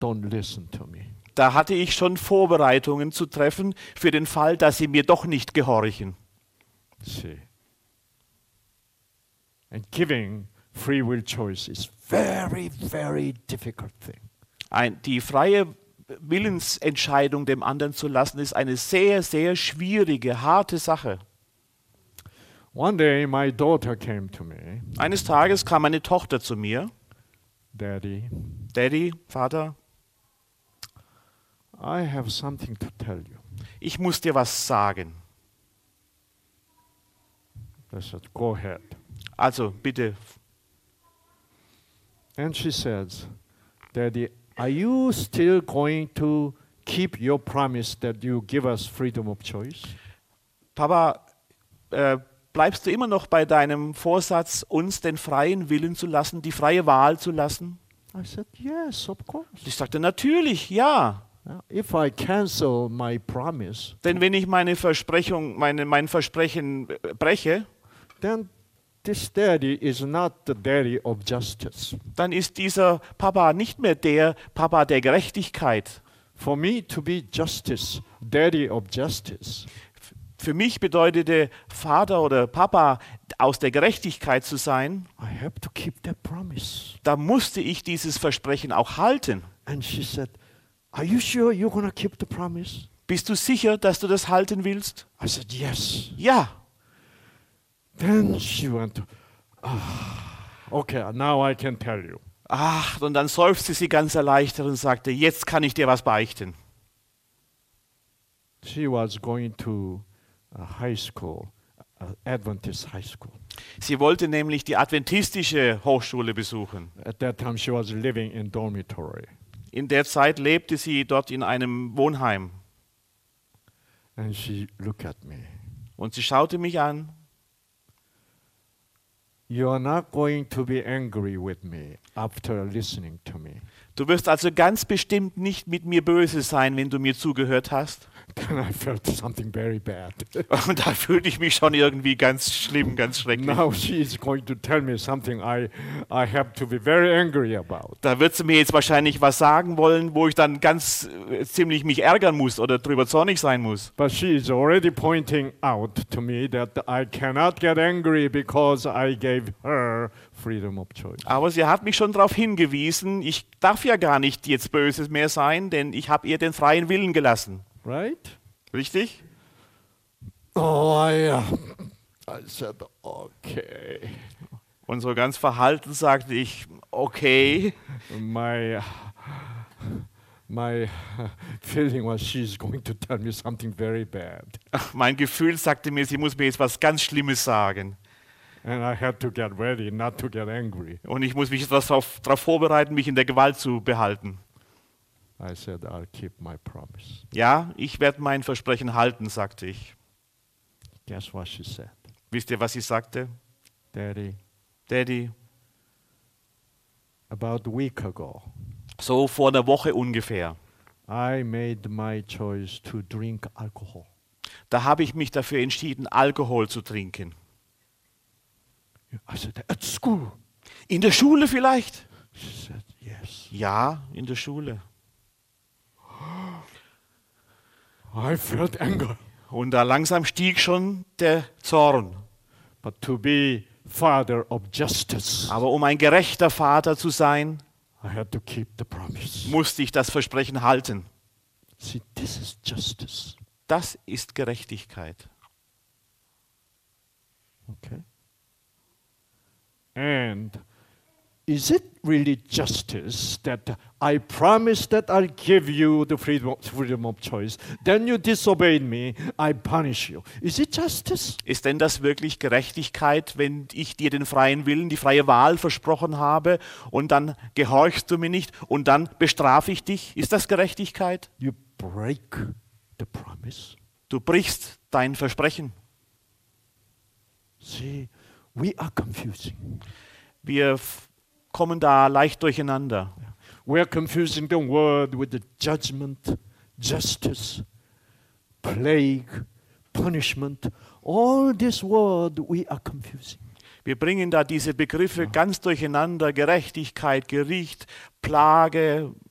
don't listen to me. Da hatte ich schon Vorbereitungen zu treffen für den Fall, dass sie mir doch nicht gehorchen. See. And giving free will choice is very, very difficult thing. Die freie Willensentscheidung dem anderen zu lassen, ist eine sehr, sehr schwierige, harte Sache. One day my daughter came to me, Eines Tages kam meine Tochter zu mir. Daddy, Daddy, Vater, I have something to tell you. ich muss dir was sagen. I said, go ahead. Also bitte. And she says, Daddy, are you still going to keep your promise that you give us freedom of choice? Papa, bleibst du immer noch bei deinem Vorsatz, uns den freien Willen zu lassen, die freie Wahl zu lassen? I said, yes, of course. Ich sagte, natürlich, ja. If I cancel my promise, Denn wenn ich mein Versprechen breche, then this daddy is not the daddy of justice. dann ist dieser Papa nicht mehr der Papa der Gerechtigkeit. For me to be justice, daddy of justice, Für mich bedeutete Vater oder Papa aus der Gerechtigkeit zu sein, I have to keep that promise. da musste ich dieses Versprechen auch halten. And she said, are you sure you're going to keep the promise? Bist du sicher, dass du das halten willst? I said, yes. Ja. Then she went, okay, now I can tell you. Ach, und dann seufzte sie ganz erleichtert und sagte, jetzt kann ich dir was beichten. She was going to high school, Adventist high school. Sie wollte nämlich die adventistische Hochschule besuchen. At that time she was living in dormitory. In der Zeit lebte sie dort in einem Wohnheim. And she looked at me. Und sie schaute mich an. You are not going to be angry with me after listening to me. Du wirst also ganz bestimmt nicht mit mir böse sein, wenn du mir zugehört hast. Then I felt something very bad. Und da fühlte ich mich schon irgendwie ganz schlimm, ganz schrecklich. Now she is going to tell me something I have to be very angry about. Da wird sie mir jetzt wahrscheinlich was sagen wollen, wo ich dann ganz ziemlich mich ärgern muss oder drüber zornig sein muss. But she is already pointing out to me that I cannot get angry because I gave her freedom of choice. Aber sie hat mich schon darauf hingewiesen, ich darf ja gar nicht jetzt böse mehr sein, denn ich habe ihr den freien Willen gelassen. Right? Richtig? Oh, I said, okay. Und so ganz verhalten sagte ich, okay. My feeling was she's going to tell me something very bad. Mein Gefühl sagte mir, sie muss mir jetzt was ganz Schlimmes sagen. And I had to get ready not to get angry. Und ich muss mich etwas darauf vorbereiten, mich in der Gewalt zu behalten. I said, I'll keep my promise. Ja, ich werde mein Versprechen halten, sagte ich. Guess what she said? Wisst ihr, was sie sagte? Daddy, Daddy, about a week ago, so vor einer Woche ungefähr, I made my choice to drink alcohol. da habe ich mich dafür entschieden, Alkohol zu trinken. I said, at school? In der Schule vielleicht? She said, yes. Ja, in der Schule. I felt anger. Und da langsam stieg schon der Zorn. But to be father of justice, Aber um ein gerechter Vater zu sein, I had to keep the promise. musste ich das Versprechen halten. See, this is justice. Das ist Gerechtigkeit. Okay. And is it really justice that I promise that I'll give you the freedom of choice, then you disobeyed me, I punish you? Is it justice? Ist denn das wirklich Gerechtigkeit, wenn ich dir den freien Willen, die freie Wahl versprochen habe und dann gehorchst du mir nicht und dann bestrafe ich dich? Ist das Gerechtigkeit? You break the promise. Du brichst dein Versprechen. See, we are confusing. Wir kommen da leicht durcheinander. We are confusing the word with the judgment, justice, plague, punishment. All this word we are confusing. Wir bringen da diese Begriffe ganz durcheinander. Gerechtigkeit, Gericht, Plage,